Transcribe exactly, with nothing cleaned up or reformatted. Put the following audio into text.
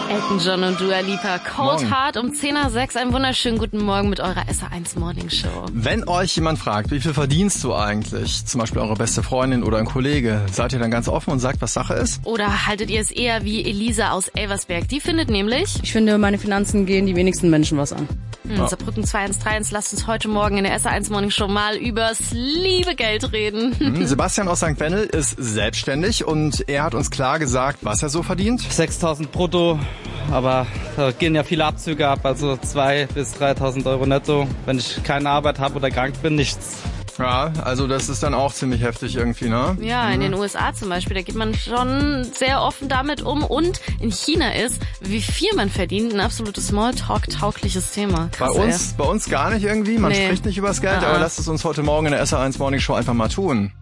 Elton John und Dua Lipa, Cold Morgen. Heart um zehn nach sechs. Einen wunderschönen guten Morgen mit eurer S R eins Morning Show. Wenn euch jemand fragt, wie viel verdienst du eigentlich, zum Beispiel eure beste Freundin oder ein Kollege, seid ihr dann ganz offen und sagt, was Sache ist? Oder haltet ihr es eher wie Elisa aus Elversberg? Die findet nämlich... Ich finde, meine Finanzen gehen die wenigsten Menschen was an. Hm, ja. Saarbrücken zwei eins drei eins, lasst uns heute Morgen in der S R eins Morning Show mal übers liebe Geld reden. Hm, Sebastian aus Sankt Wendel ist selbstständig und er hat uns klar gesagt, was er so verdient. sechstausend brutto, aber da gehen ja viele Abzüge ab, also zweitausend bis dreitausend Euro netto. Wenn ich keine Arbeit habe oder krank bin, nichts. Ja, also das ist dann auch ziemlich heftig irgendwie, ne? Ja, in den U S A zum Beispiel, da geht man schon sehr offen damit um. Und in China ist, wie viel man verdient, ein absolutes Smalltalk-taugliches Thema. Krass, bei uns, ey. bei uns gar nicht irgendwie. Man nee. spricht nicht über das Geld, ah, aber lasst es uns heute Morgen in der S R eins Morning Show einfach mal tun.